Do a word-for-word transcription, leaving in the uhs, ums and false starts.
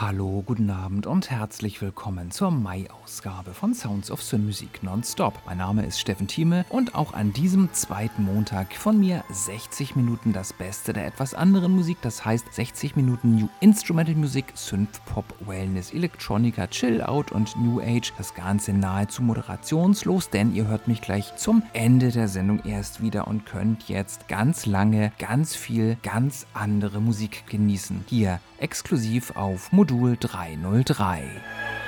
Hallo, guten Abend und herzlich willkommen zur Mai-Ausgabe von Sounds of Synmusik Nonstop. Mein Name ist Steffen Thieme und auch an diesem zweiten Montag von mir sechzig Minuten das Beste der etwas anderen Musik, das heißt sechzig Minuten New Instrumental Musik, Synth-Pop, Wellness, Electronica, Chill-Out und New Age. Das Ganze nahezu moderationslos, denn ihr hört mich gleich zum Ende der Sendung erst wieder und könnt jetzt ganz lange, ganz viel, ganz andere Musik genießen. Hier exklusiv auf Modul dreihundertdrei.